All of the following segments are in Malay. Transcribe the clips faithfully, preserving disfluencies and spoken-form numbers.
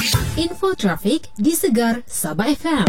Info trafik di Segar Sabah F M.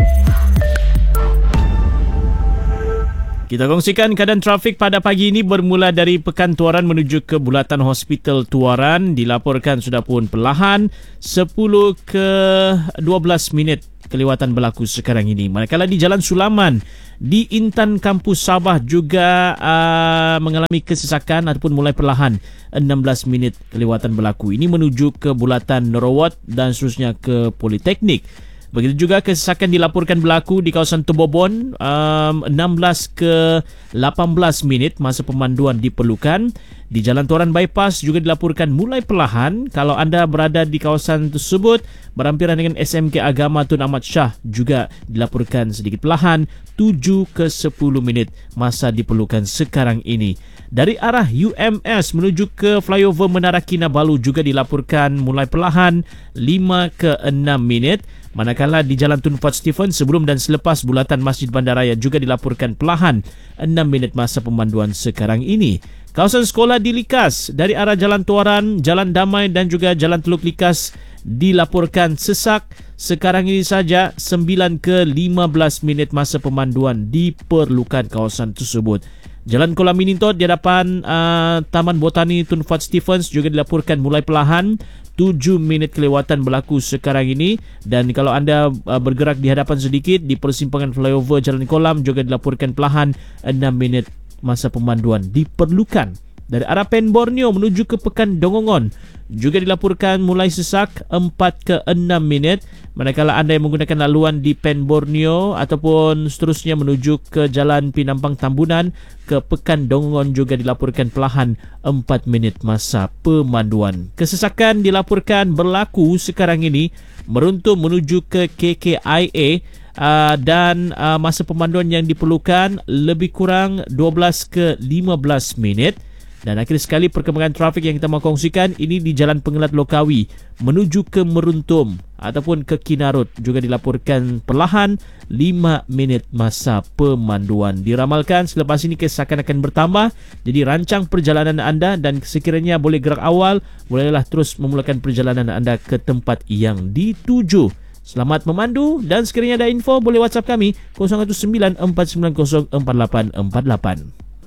Kita kongsikan keadaan trafik pada pagi ini bermula dari Pekan Tuaran menuju ke Bulatan Hospital Tuaran. Dilaporkan sudah pun perlahan sepuluh ke dua belas minit kelewatan berlaku sekarang ini. Manakala di Jalan Sulaman di Intan Kampus Sabah juga uh, mengalami kesesakan ataupun mulai perlahan enam belas minit kelewatan berlaku. Ini menuju ke Bulatan Norowat dan seterusnya ke Politeknik. Begitu juga kesesakan dilaporkan berlaku di kawasan Tebobon, um, enam belas ke lapan belas minit masa pemanduan diperlukan. Di Jalan Tuaran Bypass juga dilaporkan mulai perlahan. Kalau anda berada di kawasan tersebut berhampiran dengan S M K Agama Tun Ahmad Shah juga dilaporkan sedikit perlahan, tujuh ke sepuluh minit masa diperlukan sekarang ini. Dari arah U M S menuju ke flyover Menara Kinabalu juga dilaporkan mulai perlahan, lima ke enam minit. Manakala di Jalan Tun Fat Stephen sebelum dan selepas Bulatan Masjid Bandaraya juga dilaporkan perlahan, enam minit masa pemanduan sekarang ini. Kawasan sekolah di Likas dari arah Jalan Tuaran, Jalan Damai dan juga Jalan Teluk Likas dilaporkan sesak. Sekarang ini saja sembilan ke lima belas minit masa pemanduan diperlukan kawasan tersebut. Jalan Kolam Minintot di hadapan uh, Taman Botani Tun Fat Stephens juga dilaporkan mulai perlahan, tujuh minit kelewatan berlaku sekarang ini. Dan kalau anda uh, bergerak di hadapan sedikit di persimpangan flyover Jalan Kolam juga dilaporkan perlahan, enam minit masa pemanduan diperlukan. Dari arah Pen Borneo menuju ke Pekan Dongongon juga dilaporkan mulai sesak, empat ke enam minit. Manakala anda yang menggunakan laluan di Pen Borneo ataupun seterusnya menuju ke Jalan Pinampang Tambunan ke Pekan Dongongon juga dilaporkan perlahan, empat minit masa pemanduan. Kesesakan dilaporkan berlaku sekarang ini meruntum menuju ke K K I A. Uh, dan uh, masa pemanduan yang diperlukan lebih kurang dua belas ke lima belas minit. Dan akhir sekali perkembangan trafik yang kita mahu kongsikan ini di Jalan Pengelat Lokawi menuju ke Meruntum ataupun ke Kinarut juga dilaporkan perlahan, lima minit masa pemanduan. Diramalkan selepas ini kesesakan akan bertambah. Jadi rancang perjalanan anda dan sekiranya boleh gerak awal, bolehlah terus memulakan perjalanan anda ke tempat yang dituju. Selamat memandu dan sekiranya ada info boleh WhatsApp kami kosong satu sembilan empat sembilan kosong empat lapan empat lapan.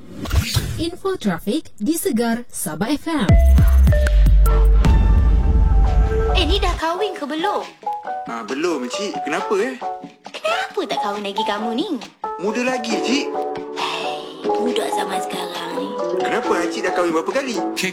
Info trafik di Segar Sabah F M. Eh, ni dah kahwin ke belum? Ah, belum, Cik. Kenapa eh? Kenapa tak kahwin lagi kamu ni? Muda lagi, Cik. Hei, budak zaman sekarang ni. Kenapa Cik dah kahwin berapa kali?